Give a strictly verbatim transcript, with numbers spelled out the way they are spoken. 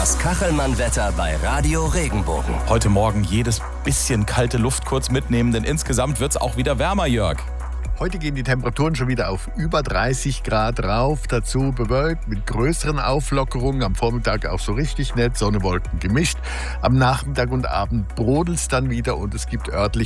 Das Kachelmann-Wetter bei Radio Regenbogen. Heute Morgen jedes bisschen kalte Luft kurz mitnehmen, denn insgesamt wird es auch wieder wärmer, Jörg. Heute gehen die Temperaturen schon wieder auf über dreißig Grad rauf. Dazu bewölkt mit größeren Auflockerungen. Am Vormittag auch so richtig nett, Sonne, Wolken gemischt. Am Nachmittag und Abend brodelt es dann wieder und es gibt örtlich